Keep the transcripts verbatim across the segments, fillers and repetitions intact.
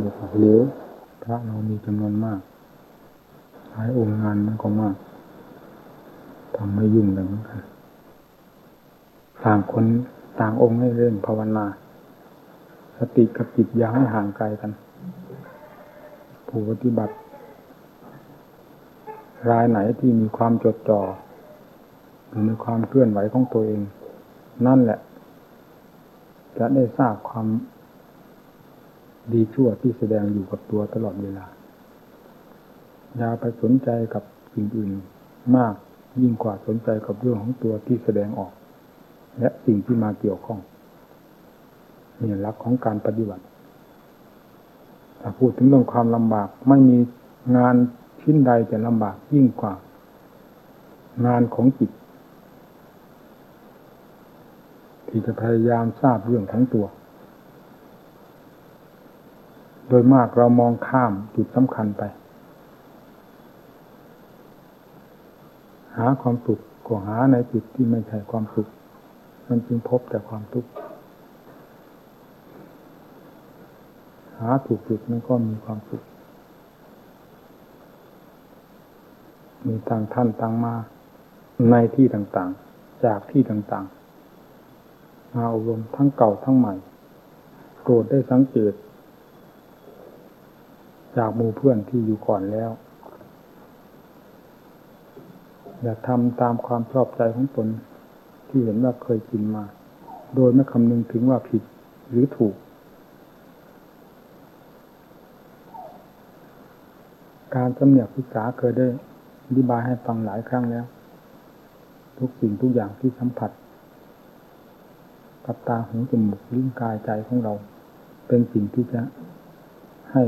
หรือพระเรามีจำนวนมากหลายองค์งานมันก็มากทำไม่ยุ่งเลยเหมือนกันต่างคนต่างองค์ให้เล่นภาวนาสติกับจิตอย่าให้ห่างไกลกันผู้ปฏิบัติรายไหนที่มีความจดจ่ออยู่ในความเคลื่อนไหวของตัวเองนั่นแหละจะได้ทราบความดีชั่วที่แสดงอยู่กับตัวตลอดเวลาอย่าไปสนใจกับสิ่งอื่นมากยิ่งกว่าสนใจกับเรื่องของตัวที่แสดงออกและสิ่งที่มาเกี่ยวข้องนี่หลักของการปฏิบัติถ้าพูดถึงเรื่องความลำบากไม่มีงานชิ้นใดจะลำบากยิ่งกว่างานของจิตที่จะพยายามทราบเรื่องของตัวโดยมากเรามองข้ามจุดสำคัญไปหาความสุขก็หาในจุดที่ไม่ใช่ความสุขมันจึงพบแต่ความทุกข์หาถูกจุดมันก็มีความสุขมีต่างท่านต่างมาในที่ต่างๆจากที่ต่างๆมาอบรมทั้งเก่าทั้งใหม่โปรดได้สังเกตจากหมู่เพื่อนที่อยู่ก่อนแล้วอย่าทำตามความชอบใจของตนที่เห็นว่าเคยกินมาโดยไม่คำนึงถึงว่าผิดหรือถูกการสำเนียกศึกษาเคยได้อธิบายให้ฟังหลายครั้งแล้วทุกสิ่งทุกอย่างที่สัมผัสกับตาหูจมูกลิ้นกายใจของเราเป็นสิ่งที่จะให้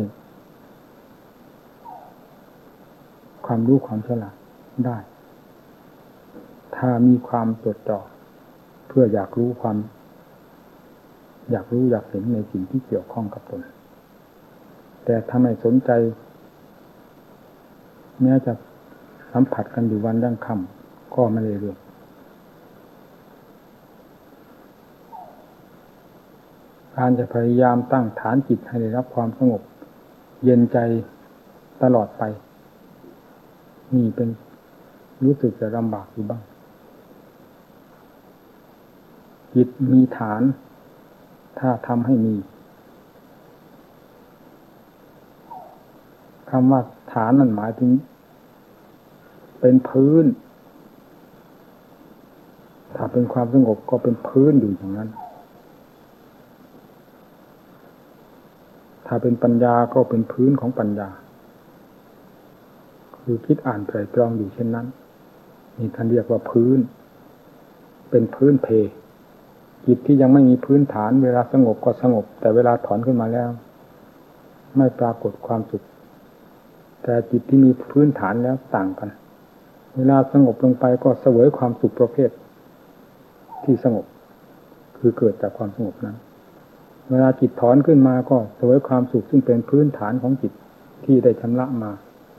ความรู้ความฉลาดได้ถ้ามีความจดจ่อเพื่ออยากรู้ความอยากรู้อยากเห็นในสิ่งที่เกี่ยวข้องกับตนแต่ถ้าไม่สนใจแม้จะสัมผัสกันอยู่วันดั้งค่ำก็ไม่ได้เรื่องการจะพยายามตั้งฐานจิตให้ได้รับความสงบเย็นใจตลอดไปนี่เป็นรู้สึกจะลำบากอยู่บ้างจิตมีฐานถ้าทำให้มีคำว่าฐานนั่นหมายถึงเป็นพื้นถ้าเป็นความสงบก็เป็นพื้นอยู่อย่างนั้นถ้าเป็นปัญญาก็เป็นพื้นของปัญญาคือคิดอ่านไตรตรองอยู่เช่นนั้นนี่ท่านเรียกว่าพื้นเป็นพื้นเพจิตที่ยังไม่มีพื้นฐานเวลาสงบก็สงบแต่เวลาถอนขึ้นมาแล้วไม่ปรากฏความสุขแต่จิตที่มีพื้นฐานแล้วต่างกันเวลาสงบลงไปก็เสวยความสุขประเภทที่สงบคือเกิดจากความสงบนั้นเวลาจิตถอนขึ้นมาก็เสวยความสุขซึ่งเป็นพื้นฐานของจิตที่ได้ชำระมา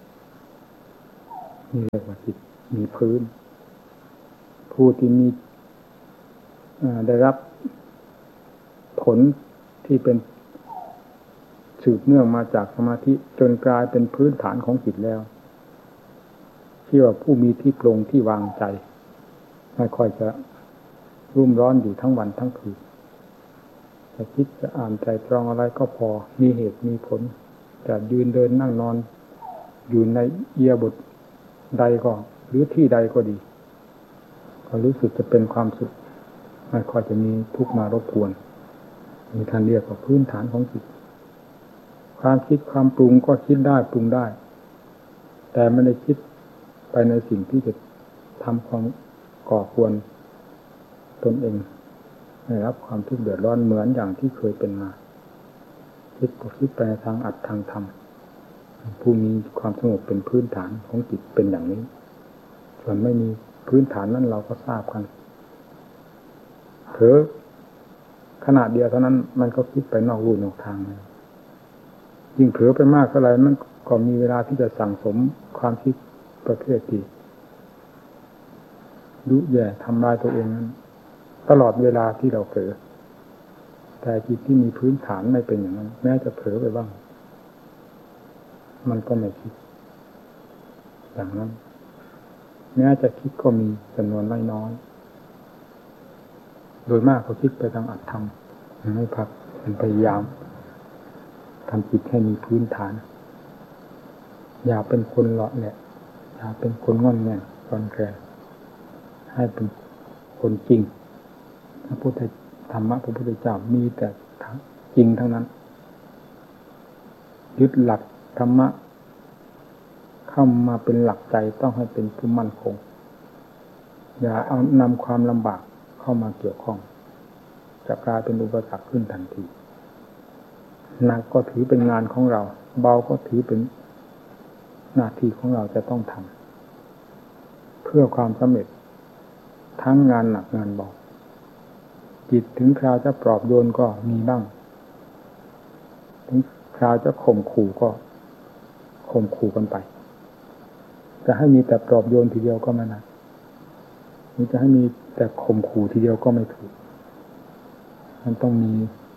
นี่เรียกว่าจิตมีพื้นผู้ที่มีได้รับผลที่เป็นสืบเนื่องมาจากสมาธิจนกลายเป็นพื้นฐานของจิตแล้วที่ว่าผู้มีที่ปรงที่วางใจไม่ค่อยจะรุ่มร้อนอยู่ทั้งวันทั้งคืนจะคิดจะอ่านใจตรองอะไรก็พอมีเหตุมีผลจะยืนเดินนั่งนอนอยู่ในเอียบทใดก็หรือที่ใดก็ดีก็รู้สึกจะเป็นความสุขไม่ค่อยจะมีทุกข์มารบกวนมีท่านเรียกว่าพื้นฐานของจิตความคิดความปรุงก็คิดได้ปรุงได้แต่ไม่ได้คิดไปในสิ่งที่จะทำความก่อควรตนเองได้รับความทุกข์เดือดร้อนเหมือนอย่างที่เคยเป็นมาคิดก็คิดไปทางอัตทางธรรมผู้มีความสงบเป็นพื้นฐานของจิตเป็นอย่างนี้ส่วนไม่มีพื้นฐานนั้นเราก็ทราบกันเผลอขนาดเดียวเท่านั้นมันก็คิดไปนอกรูนอกทางเลยยิ่งเผลอไปมากเท่าไหร่มันก็มีเวลาที่จะสั่งสมความคิดประเภทที่ดุแย่ทำลายตัวเองนั้นตลอดเวลาที่เราเผลอแต่จิตที่มีพื้นฐานไม่เป็นอย่างนั้นแม้จะเผลอไปบ้างมันก็ไม่คิดอย่างนั้นแม้จะคิดก็มีจำนวนน้อยๆโดยมากเขาคิดไปทางอัตธรรมไม่พักมันพยายามทำจิตให้มีพื้นฐานอย่าเป็นคนเลาะแหละอย่าเป็นคนงอนแง่ตอนแก่ให้เป็นคนจริงพระพุทธธรรมะพระพุทธเจ้ามีแต่จริงทั้งนั้นยึดหลักธรรมะเข้ามาเป็นหลักใจต้องให้เป็นผู้มั่นคงอย่าเอานำความลำบากเข้ามาเกี่ยวข้องจะกลายเป็นอุปสรรคขึ้นทันทีหนักก็ถือเป็นงานของเราเบาก็ถือเป็นหน้าที่ของเราจะต้องทำเพื่อความสำเร็จทั้งงานหนักงานเบาจิตถึงคราวจะปลอบโยนก็มีบ้างถึงคราวจะข่มขู่ก็ข่มขู่กันไปจะให้มีแต่ปลอบโยนทีเดียวก็ไม่ได้นี่จะให้มีแต่ข่มขู่ทีเดียวก็ไม่ถูกมันต้องมี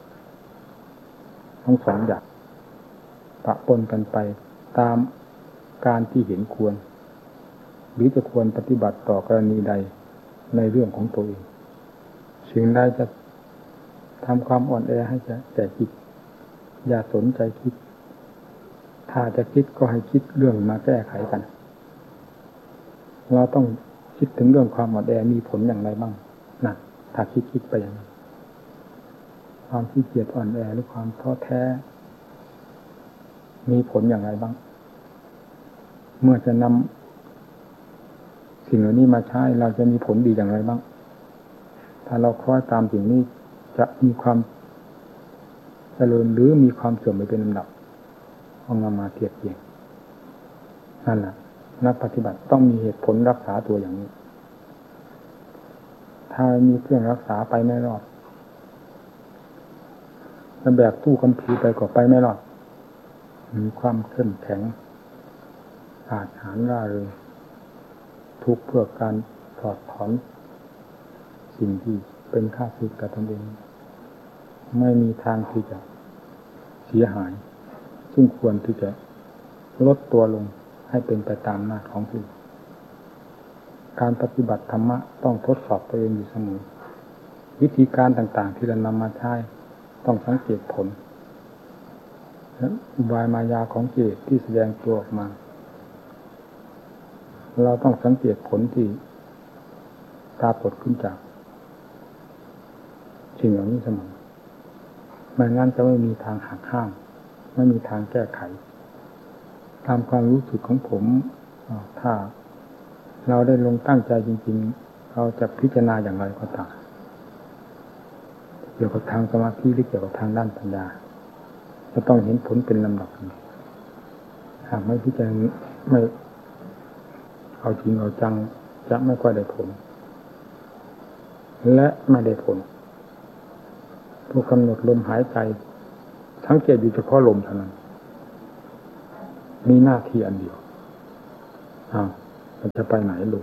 ทั้งสองอย่างปะปนกันไปตามการที่เห็นควรหรือจะควรปฏิบัติต่อกรณีใดในเรื่องของตัวเองสิ่งใดจะทำความอ่อนแอให้แก่จิตอย่าสนใจคิดถ้าจะคิดก็ให้คิดเรื่องมาแก้ไขกันเราต้องคิดถึงเรื่องความอ่อนแอมีผลอย่างไรบ้างนะถ้าคิดคิดไปอย่างนั้นความขี้เกียจอ่อนแอหรือความท้อแท้มีผลอย่างไรบ้างเมื่อจะนำสิ่งเหล่านี้มาใช้เราจะมีผลดีอย่างไรบ้างถ้าเราคล้อยตามสิ่งนี้จะมีความเจริญหรือมีความเสื่อมไปเป็นลำดับเอานำมาเทียบเทียงนั่นแหละนักปฏิบัติต้องมีเหตุผลรักษาตัวอย่างนี้ถ้ามีเครื่องรักษาไปไม่รอดจะแบกตู้คัมภีร์ไปก็ไปไม่รอดมีความเข้มแข็งอาจหารร่าเริงทุกเพื่อการถอดถอนสิ่งที่เป็นข้าศึกกับตนเองไม่มีทางที่จะเสียหายซึ่งควรที่จะลดตัวลงให้เป็นไปตามหน้าของผู้การปฏิบัติธรรมะต้องทดสอบตัวเองอยู่เสมอวิธีการต่างๆที่เรานำมาใช้ต้องสังเกตผลและอุบายมายาของกิเลสที่แสดงตัวออกมาเราต้องสังเกตผลที่ปรากฏขึ้นจากสิ่งเหล่านี้เสมอไม่งั้นจะไม่มีทางหักห้ามไม่มีทางแก้ไขตามความรู้สึกของผมถ้าเราได้ลงตั้งใจจริงๆเราจะพิจารณาอย่างไรก็ตามเกี่ยวกับทางสมาธิหรือเกี่ยวกับทางด้านปัญญาจะต้องเห็นผลเป็นลำดับหากไม่พิจารณาไม่เอาจริงเอาจังจะไม่ค่อยได้ผลและไม่ได้ผลผู้กำหนดลมหายใจสังเกตอยู่เฉพาะลมเท่านั้นมีหน้าที่อันเดียวอ้าวมันจะไปไหนลม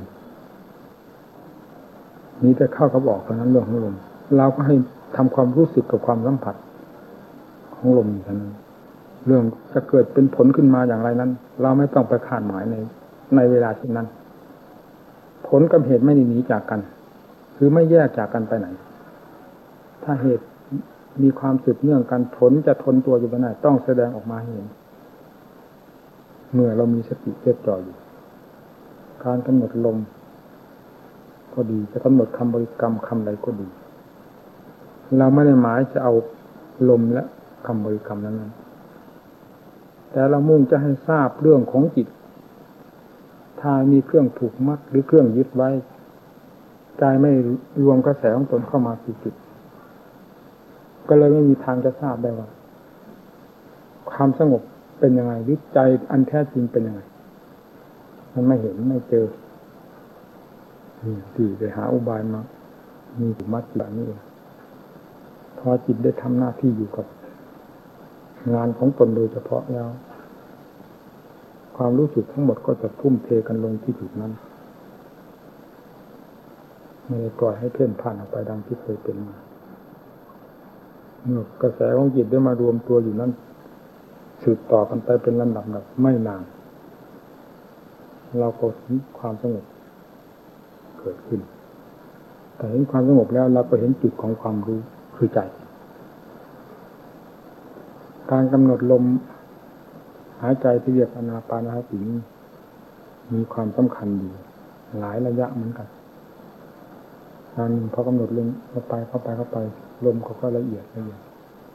นี้จะเข้ากับออกเท่านั้นเรื่องของลมเราก็ให้ทำความรู้สึกกับความสัมผัสของลมเท่านั้นเรื่องจะเกิดเป็นผลขึ้นมาอย่างไรนั้นเราไม่ต้องไปคาดหมายในในเวลาเช่นนั้นผลกับเหตุไม่หนีจากกันคือไม่แยกจากกันไปไหนถ้าเหตุมีความสืบเนื่องกันผลจะทนตัวอยู่ไม่ได้ต้องแสดงออกมาให้เห็นเมื่อเรามีสติเจดจ่ออยู่การกำหนดลมก็ดีจะกำหนดคำบริกรรมคำใดก็ดีเราไม่ได้หมายจะเอาลมและคำบริกรรมนั้นแต่เรามุ่งจะให้ทราบเรื่องของจิตถ้ามีเครื่องผูกมัดหรือเครื่องยึดไว้ใจไม่รวมกระแสของตนเข้ามาสู่จิตก็เลยไม่มีทางจะทราบได้ว่าความสงบเป็นยังไงหรือใจอันแท้จริงเป็นยังไงมันไม่เห็นไม่เจอที่ไปหาอุบายมามีผูกมัดแบบนี้พอจิตได้ทำหน้าที่อยู่กับงานของตนโดยเฉพาะแล้วความรู้สึกทั้งหมดก็จะทุ่มเทกันลงที่จุดนั้นไม่ได้ปล่อยให้เพ่นผ่านออกไปดังที่เคยเป็นมาเมื่อกระแสของจิตได้มารวมตัวอยู่นั้นสืบต่อกันไปเป็นลำดับแบบไม่นานเราก็เห็นความสงบเกิดขึ้นแต่เห็นความสงบแล้วเราก็เห็นจุดของความรู้คือใจการกำหนดลมหายใจที่เรียกอานาปานสติมีความสำคัญอยู่หลายระยะเหมือนกันงานหนึ่งพอกำหนดลมเข้าไปเข้าไปเข้าไปลมเขาก็ละเอียดละเอียด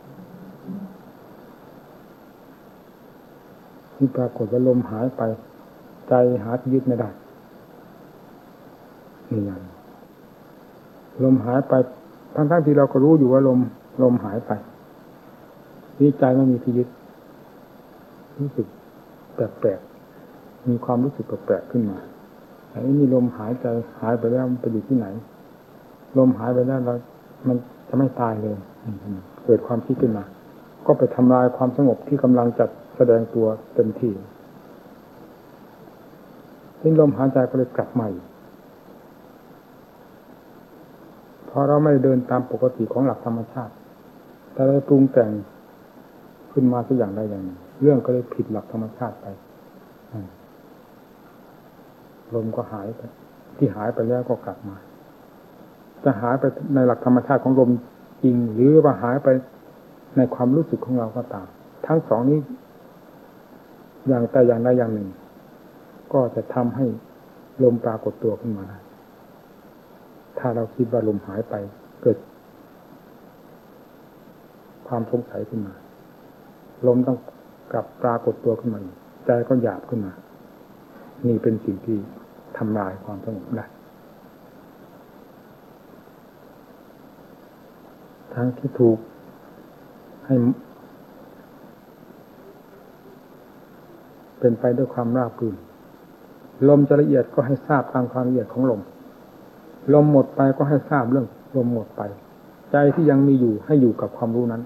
ที่ปรากฏว่าลมหายไปใจหาที่ยึดไม่ได้นี่อย่างลมหายไปทั้งๆที่เราก็รู้อยู่ว่าลมลมหายไปนี่ใจไม่มีที่ยึดรู้สึกแปลกๆมีความรู้สึกแปลกๆขึ้นมาไอ้นี่ลมหายใจหายไปแล้วมันไปอยู่ที่ไหนลมหายไปแล้วเรามันจะไม่ตายเลยเกิดความคิดขึ้นมาก็ไปทำลายความสงบที่กำลังจะแสดงตัวเต็มที่ทิ้งลมหายใจก็เลยกลับใหม่เพราะเราไม่เดินตามปกติของหลักธรรมชาติแต่เราปรุงแต่งขึ้นมาสักอย่างใดอย่างหนึ่งเรื่องก็เลยผิดหลักธรรมชาติไปลมก็หายไปที่หายไปแล้วก็กลับมาจะหายไปในหลักธรรมชาติของลมจริงหรือว่าหายไปในความรู้สึกของเราก็ตามทั้งสองนี้อย่างแต่อย่างใดอย่างหนึ่งก็จะทำให้ลมปรากฏตัวขึ้นมาถ้าเราคิดว่าลมหายไปเกิดความสงสัยขึ้นมาลมต้องกลับปรากฏตัวขึ้นมาใจก็หยาบขึ้นมานี่เป็นสิ่งที่ทำลายความสงบได้ทางที่ถูกให้เป็นไปด้วยความราบรื่นลมจะละเอียดก็ให้ทราบตามความละเอียดของลมลมหมดไปก็ให้ทราบเรื่องลมหมดไปใจที่ยังมีอยู่ให้อยู่กับความรู้นั้น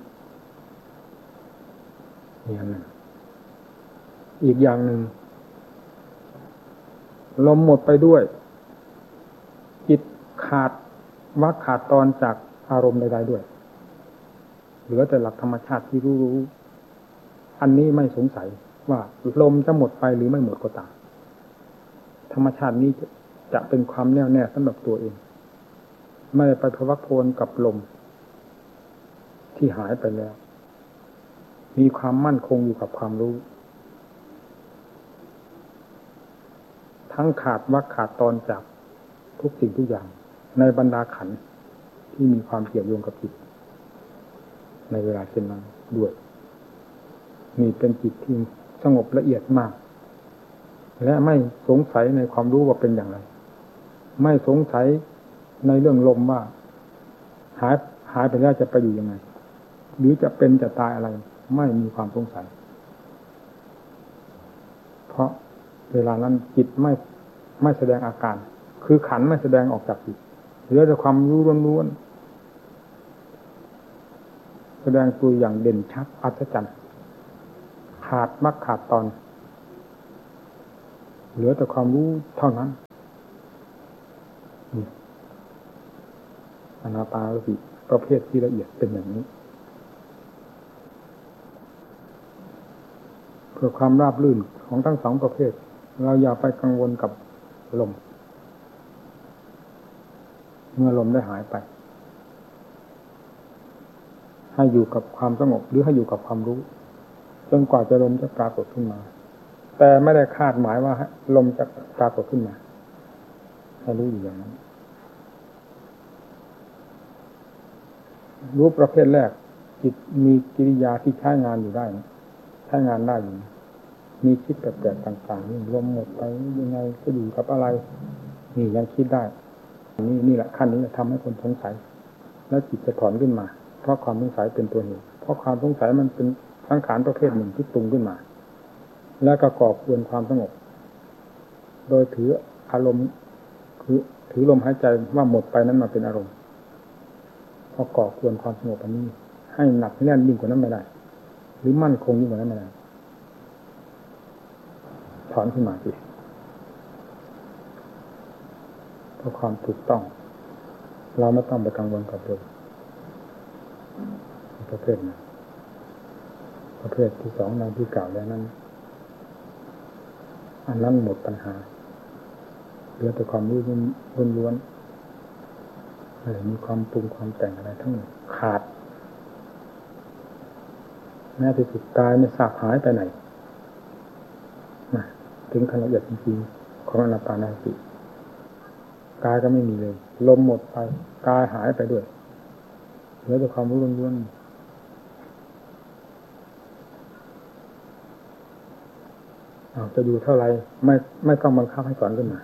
อย่างนั้นอีกอย่างหนึ่งลมหมดไปด้วยจิตขาดวักขาดตอนจากอารมณ์ใดๆด้วยเหลือแต่หลักธรรมชาติที่รู้ๆอันนี้ไม่สงสัยว่าลมจะหมดไปหรือไม่หมดก็ตามธรรมชาตินี้จะเป็นความแน่วแน่สำหรับตัวเองไม่ได้ไปพะวักโพลกับลมที่หายไปแล้วมีความมั่นคงอยู่กับความรู้ทั้งขาดวักขาดตอนจากทุกสิ่งทุกอย่างในบรรดาขันธ์ที่มีความเกี่ยวโยงกับจิตในเวลาเช่นนั้นด้วยนี่เป็นจิตที่สงบละเอียดมากและไม่สงสัยในความรู้ว่าเป็นอย่างไรไม่สงสัยในเรื่องลมว่าหายหายไปแล้วจะไปอยู่ยังไงหรือจะเป็นจะตายอะไรไม่มีความสงสัยเพราะเวลานั้นจิตไม่ไม่แสดงอาการคือขันธ์ไม่แสดงออกจากจิตเหลือแต่ความรู้ล้วนๆแสดงตัวอย่างเด่นชัดอัศจรรย์ขาดมรรคขาดตอนเหลือแต่ความรู้เท่านั้นอานาปานสติประเภทที่ละเอียดเป็นอย่างนี้เพื่อความราบรื่นของทั้งสองประเภทเราอย่าไปกังวลกับลมเมื่อลมได้หายไปให้อยู่กับความสงบหรือให้อยู่กับความรู้จนกว่าจะลมจะปรากฏขึ้นมาแต่ไม่ได้คาดหมายว่าลมจะปรากฏขึ้นมาให้รู้อยู่อย่างนั้นรู้ประเภทแรกจิตมีกิริยาที่ใช้งานอยู่ได้ใช้งานได้อยู่มีคิดแปลกๆต่างๆนี่ลมหมดไปยังไงก็อยู่กับอะไรนี่ยังคิดได้นี่นี่แหละขั้นนี้จะทำให้คนสงสัยแล้วจิตจะถอนขึ้นมาเพราะความสงสัยเป็นตัวเหตุเพราะความสงสัยมันเป็นสังขารประเภทหนึ่งที่ปรุงขึ้นมาแล้วก็ก่อควรความสงบโดยถืออารมณ์คือถือลมหายใจว่าหมดไปนั้นมาเป็นอารมณ์พอก่อควรความสงบอันนี้ให้หนักแน่นยิ่งกว่านั้นไม่ได้หรือมั่นคงยิ่งกว่านั้นไม่ได้ถอนขึ้นมาสิเพราะความถูกต้องเราไม่ต้องไปกังวลกับลมประเภทนั้นประเภทที่สองดังที่กล่าวแล้วนั้นอันนั้นหมดปัญหาเหลือแต่ความรู้ล้วนๆไม่มีความปรุงความแต่งอะไรทั้งหมดขาดแม้ที่สุดกายไม่ทราบหายไปไหนนะถึงขนาดละเอียดจริงๆของอนาปานสติกายก็ไม่มีเลยลมหมดไปกายหายไปด้วยเหลือแต่ความรู้ล้วนๆเอาจะอยู่เท่าไรไม่ไม่ต้องบังคับให้สอนขึ้นมา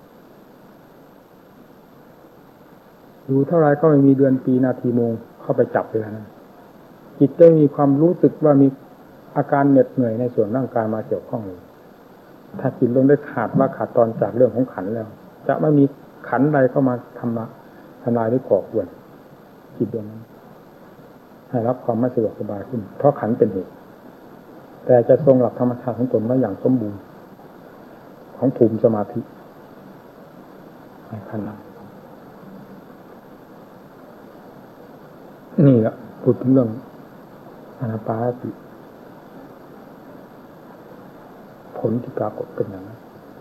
อยู่เท่าไรก็ไม่มีเดือนปีนาทีโมงเข้าไปจับเลยนะจิตได้มีความรู้สึกว่ามีอาการเหน็ดเหนื่อยในส่วนร่างกายมาเกี่ยวข้องเลยถ้าจิตลงได้ขาดว่าขาดตอนจากเรื่องของขันแล้วจะไม่มีขันใดเข้ามาทำละทำลายหรือก่อกวนจิตดวงนั้นให้รับความไม่สะดวกสบายขึ้นเพราะขันเป็นเหตุแต่จะทรงหลักธรรมชาติของตนไว้อย่างสมบูรณ์ของภูมิสมาธิในขั้นนั้นนี่แหละพูดถึงเรื่องอานาปานสติผลที่ปรากฏเป็นอย่างนั้น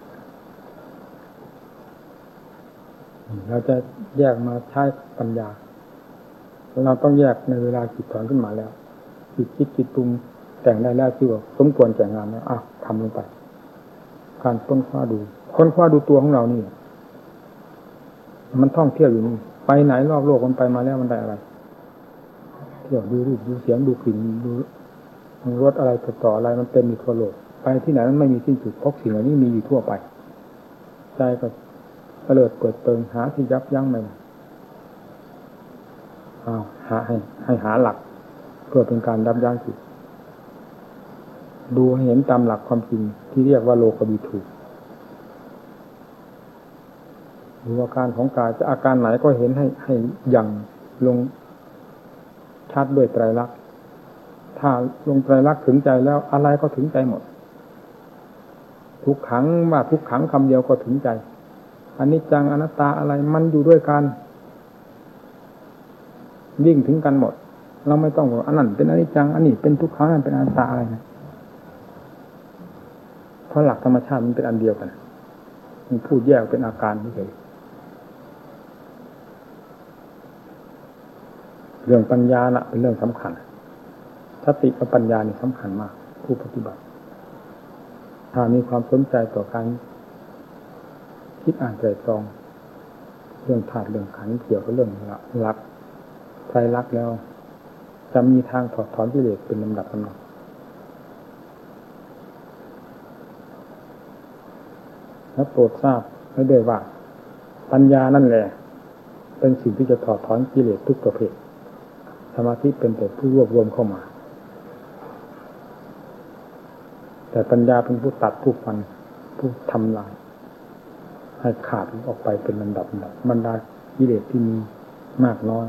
เราจะแยกมาใช้ปัญญาเราต้องแยกในเวลาจิตถอนขึ้นมาแล้วจิตคิดจิตปรุงแต่งได้แล้วที่ว่าสมควรแก่งานแล้วอ้าวทำลงไปการค้นคว้าดูค้นคว้าดูตัวของเรานี่มันท่องเที่ยวอยู่นี่ไปไหนรอบโลกมันไปมาแล้วมันได้อะไรเที่ยวดูรูปดูเสียงดูกลิ่นดูรสอะไรต่ออะไรมันเต็มอยู่ทั่วโลกไปที่ไหนมันไม่มีสิ้นสุดเพราะสิ่งเหล่านี้มีอยู่ทั่วไปใจก็เปิดเปิดเปิงหาที่ยับยั้งไม่อ้าวหาให้ให้หาหลักเพื่อเป็นการยับยั้งจิตดูให้เห็นตามหลักความจริงที่เรียกว่าโลกวิถูดูอาการของกายจะอาการไหนก็เห็นให้ให้อย่างลงชัดด้วยไตรลักษณ์ถ้าลงไตรลักษณ์ถึงใจแล้วอะไรก็ถึงใจหมดทุกขังว่าทุกขังคำเดียวก็ถึงใจอนิจจังอนัตตาอะไรมันอยู่ด้วยกันวิ่งถึงกันหมดเราไม่ต้องว่าอันนั้นเป็นอนิจจังอันนี้เป็นทุกขังอันเป็นอนัตตาอะไรนะเพราะหลักธรรมชาติมันเป็นอันเดียวกันมันพูดแยกเป็นอาการเฉยเรื่องปัญญาน่ะเป็นเรื่องสำคัญสติกับปัญญานี่สำคัญมากผู้ปฏิบัติถ้ามีความสนใจต่อการคิดอ่านใจตรองเรื่องธาตุเรื่องขันธ์เกี่ยวกับเรื่องหลักไตรลักษณ์แล้วจะมีทางถอดถอนกิเลสเป็นลำดับลำดับและโปรดทราบให้ด้วยว่าปัญญานั่นแหละเป็นสิ่งที่จะถอดถอนกิเลสทุกประเภทสมาธิเป็นแต่ผู้รวบรวมเข้ามาแต่ปัญญาเป็นผู้ตัดผู้ฟันผู้ทำลายให้ขาดออกไปเป็นลำดับลำดับบรรดากิเลสที่มีมากน้อย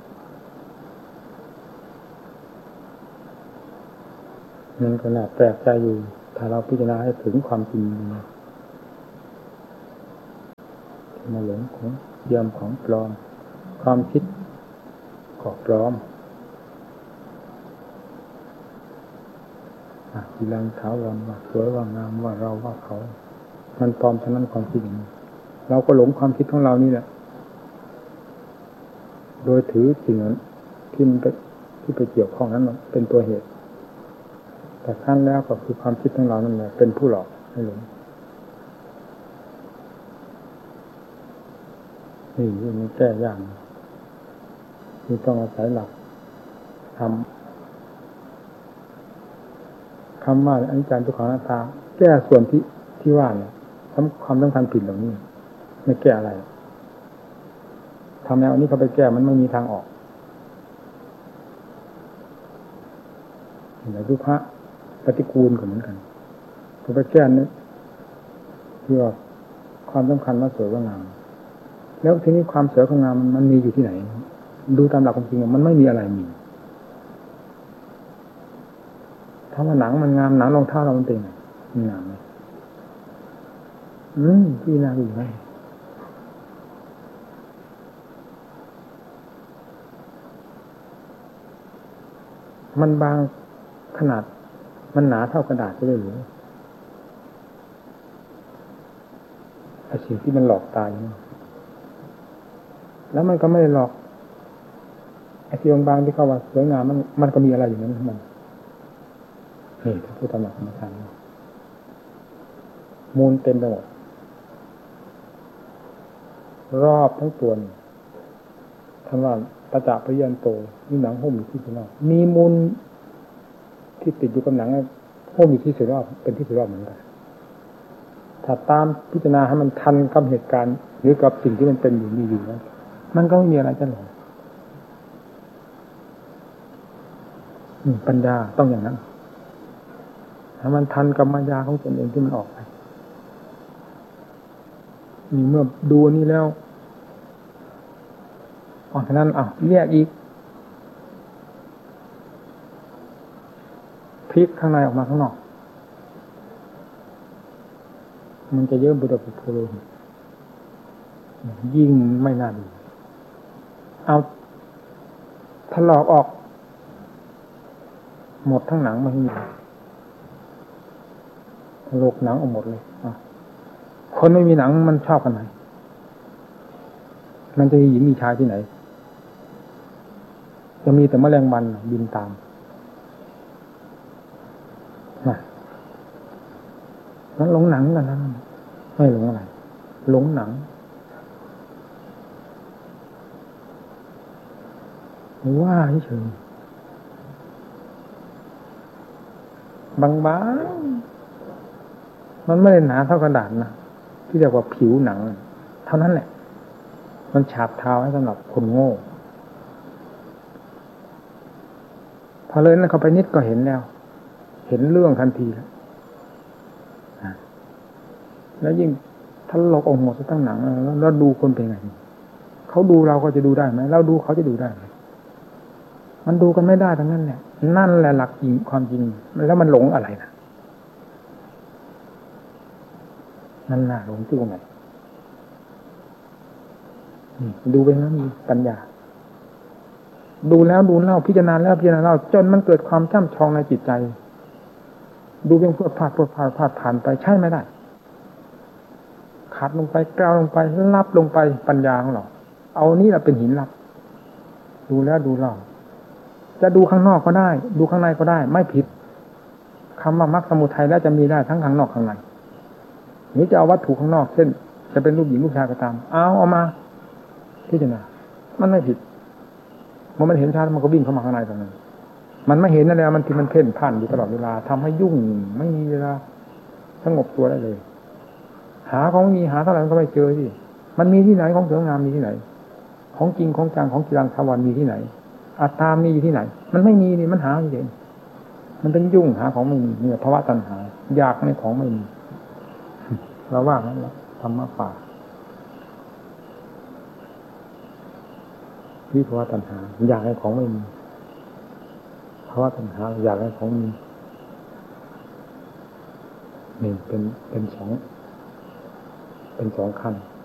นั่นก็น่าแปลกใจอยู่ถ้าเราพิจารณาให้ถึงความจริงมาหลงของเยี่ยมของปลอมความคิดก็ปลอมทีหลังเท้าวันว่าสวยว่างามว่าเราว่าเขามันปลอมฉะนั้นความคิดอย่างนี้เราก็หลงความคิดของเรานี่แหละโดยถือสิ่งนั้นที่มันที่ไปเกี่ยวข้องนั้นเป็นตัวเหตุแต่ขั้นแล้วก็คือความคิดของเรานั่นแหละเป็นผู้หลอกให้หลงนี่มันแก้ยากที่ต้องอาศัยหลักทำคำว่าอนิจจังทุกขังอนัตตาแก้ส่วนที่ที่ว่าเนี่ยความสำคัญผิดเหล่านี้ไม่แก้อะไรทำแนวนี้เขาไปแก้มันไม่มีทางออกอย่างทุกพระปฏิกูลก็เหมือนกันเขาไปแก้นี่เพื่อความสำคัญว่าสวยว่างามแล้วทีนี้ความสวยความงามมันมีอยู่ที่ไหนดูตามหลักความจริงมันไม่มีอะไรมีถ้าว่าหนังมันงามหนังรองเท้าเรามันเป็นไงมันงามไหมอืมพี่นาอยู่ไหมมันบางขนาดมันหนาเท่ากระดาษไปเลยหรือไอ้สิ่งที่มันหลอกตายแล้วมันก็ไม่ได้หลอกไอ้ที่บางๆที่เขาว่าสวยงามมันมันก็มีอะไรอยู่นั้นมันเฮ้ยพระพุทธธรรมธรรมทานมูลเต็มไปหมดรอบทั้งตัวนี่ท่านว่าตาจ่าพยัญโตมีหนังหุ้มอยู่ที่สุดรอบมีมูลที่ติดอยู่กับหนังหุ้มอยู่ที่สุดรอบเป็นที่สุดรอบเหมือนกันถ้าตามพิจารณาให้มันทันกับเหตุการณ์หรือกับสิ่งที่มันเป็นอยู่มีอยู่แล้วมันก็ไม่มีอะไรจะหลงปัญญาต้องอย่างนั้นถ้ามันทันกับมายาของตนเองที่มันออกไปมีเมื่อดูนี่แล้วออกจากนั้นอ้าวแยกอีกพลิกข้างในออกมาข้างนอกมันจะเยิ้มบุดบุดโผล่ยิ่งไม่น่าดูเอาถลอกออกหมดทั้งหนังไม่มีถลกหนังออกหมดเลยคนไม่มีหนังมันชอบกันไหนมันจะมีหญิงมีชายที่ไหนจะมีแต่แมลงวันบินตามน่ะนั้นหลงหนังกันนั้นไม่หลงอะไรหลงหนังว่าเฉยบางๆมันไม่ได้หนาเท่ากระดาษนะที่เรียกว่าผิวหนังเท่านั้นแหละมันฉาบเท้าให้สำหรับคนโง่พอเลยนั้นเข้าไปนิดก็เห็นแล้วเห็นเรื่องทันทีแล้วแล้วยิ่งถ้าลอกออกหมดทั้งหนังแล้วดูคนเป็นไงเขาดูเราก็จะดูได้ไหมเราดูเขาจะดูได้ไหมมันดูกันไม่ได้ทั้งนั้นเนี่ยนั่นแหละหลักจริงความจริงแล้วมันหลงอะไรนะนั่นน่ะหลงที่ตรงไหนดูไปแล้วมีปัญญาดูแล้วดูเล่าพิจารณาแล้วพิจารณาเล่าจนมันเกิดความจ้ำชองในจิตใจดูเพียงเพื่อพลาดพลาดพลาดพลาดผ่านไปใช่ไม่ได้ขาดลงไปกล้าวลงไปลับลงไปปัญญาของเราเอานี่แหละเป็นหินลับดูแล้วดูเล่าจะดูข้างนอกก็ได้ดูข้างในก็ได้ไม่ผิดคำว่ามรรคสมุทัยแล้วจะมีได้ทั้งข้างนอกข้างในหรือจะเอาวัตถุข้างนอกเช่นจะเป็นรูปหญิงรูปชายก็ตามเอาเอามาพิจารณามันไม่ผิดเมื่อมันเห็นชัดมันก็วิ่งเข้ามาข้างในตรงนั้นมันไม่เห็นนั่นแหละมันที่มันเพ่นพ่านอยู่ตลอดเวลาทำให้ยุ่งไม่มีเวลาสงบตัวได้เลยหาของมีหาเท่าไหร่มันก็ไม่เจอสิมันมีที่ไหนของสวยงามมีที่ไหนของจริงของจังของกีรังทวารมีที่ไหนอัตตามีอยู่ที่ไหนมันไม่มีนี่มันหาไม่เห็นมันเป็นยุ่งหาของไม่มีเนี่ยภาวะตัณหาอยากในของไม่มีเราว่างั้นแหละธรรมะป่าที่ภาวะตัณหาอยากให้ของไม่มีภาวะตัณหาอยากให้ของมีนี่เป็นเป็นสองเป็นสองขั้น